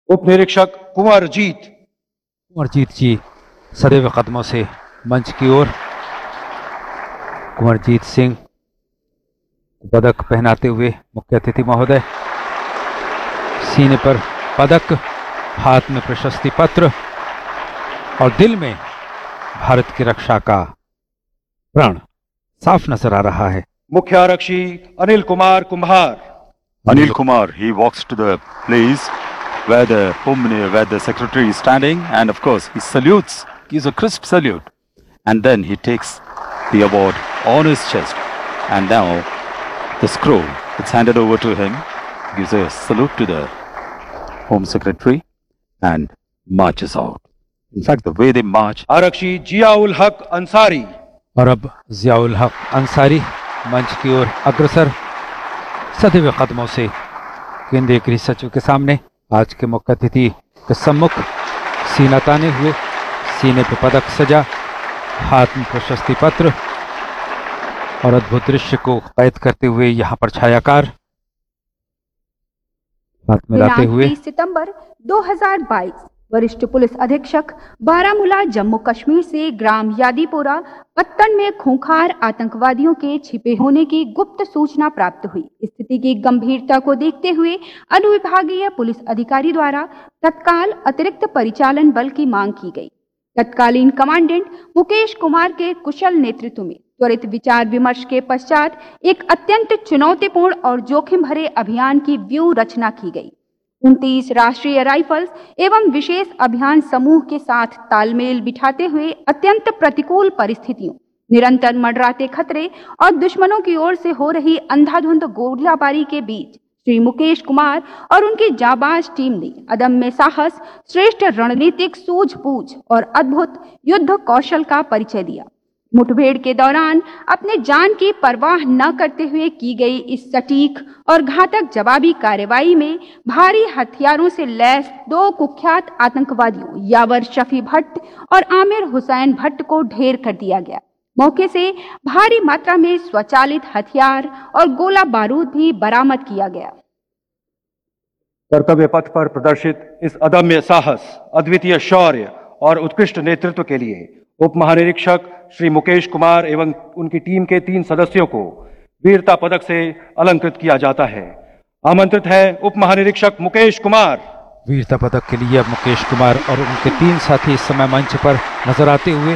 उप निरीक्षक कुंवरजीत जी सदैव कदमों से मंच की ओर। कुंवरजीत सिंह पदक पहनाते हुए मुख्य अतिथि महोदय, सीने पर पदक, हाथ में प्रशस्ति पत्र और दिल में भारत की रक्षा का प्रण साफ नजर आ रहा है। मुख्य आरक्षी अनिल कुमार कुम्हार। Anil Kumar, he walks to the place where the secretary is standing, and of course he salutes. Gives a crisp salute, and then he takes the award on his chest. And now the scroll, it's handed over to him. Gives a salute to the Home Secretary and marches out. In fact, the way they march. आरक्षी जियाउल हक अंसारी। और अब जियाउल हक अंसारी मंच की ओर अग्रसर, सदैव कदमों से केंद्रीय गृह सचिव के सामने, आज के मुख्य अतिथि के सम्मुख, सीना ताने हुए, सीने पे पदक सजा, हाथ में प्रशस्ति पत्र और अद्भुत दृश्य को कैद करते हुए यहाँ पर छायाकार हाथ मिलाते हुए। 30 सितंबर 2022 वरिष्ठ पुलिस अधीक्षक बारामूला जम्मू कश्मीर से ग्राम यादीपोरा पत्तन में खूंखार आतंकवादियों के छिपे होने की गुप्त सूचना प्राप्त हुई। स्थिति की गंभीरता को देखते हुए अनुविभागीय पुलिस अधिकारी द्वारा तत्काल अतिरिक्त परिचालन बल की मांग की गई। तत्कालीन कमांडेंट मुकेश कुमार के कुशल नेतृत्व में त्वरित विचार विमर्श के पश्चात एक अत्यंत चुनौतीपूर्ण और जोखिम भरे अभियान की व्यूह रचना की गई। 29 राष्ट्रीय राइफल्स एवं विशेष अभियान समूह के साथ तालमेल बिठाते हुए अत्यंत प्रतिकूल परिस्थितियों, निरंतर मंडराते खतरे और दुश्मनों की ओर से हो रही अंधाधुंध गोलीबारी के बीच श्री मुकेश कुमार और उनकी जाबाज टीम ने अदम्य साहस, श्रेष्ठ रणनीतिक सूझबूझ और अद्भुत युद्ध कौशल का परिचय दिया। मुठभेड़ के दौरान अपने जान की परवाह न करते हुए की गई इस सटीक और घातक जवाबी कार्रवाई में भारी हथियारों से लैस 2 कुख्यात आतंकवादियों यावर शफी भट्ट और आमिर हुसैन भट्ट को ढेर कर दिया गया। मौके से भारी मात्रा में स्वचालित हथियार और गोला बारूद भी बरामद किया गया। कर्तव्य पथ पर प्रदर्शित इस अदम्य साहस, अद्वितीय शौर्य और उत्कृष्ट नेतृत्व के लिए उप महानिरीक्षक श्री मुकेश कुमार एवं उनकी टीम के 3 सदस्यों को वीरता पदक से अलंकृत किया जाता है। आमंत्रित है उप महानिरीक्षक मुकेश कुमार। वीरता पदक के लिए अब मुकेश कुमार और उनके 3 साथी इस समय मंच पर नजर आते हुए।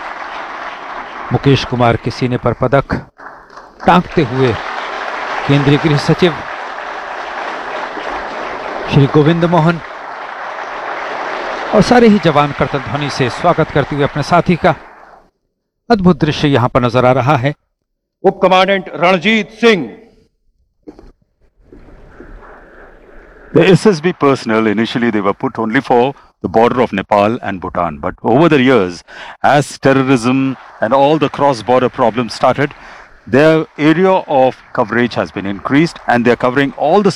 मुकेश कुमार के सीने पर पदक टांगते हुए केंद्रीय गृह सचिव श्री गोविंद मोहन और सारे ही जवान कर्तव्य ध्वनि से स्वागत करते हुए अपने साथी का अद्भुत दृश्य यहां पर नजर आ रहा है। उप commandant Ranjit Singh. The SSB personnel, initially they were put only for the border of Nepal and Bhutan. But over the years, as terrorism and all the cross-border problems started, their area of coverage has been increased and they are covering all the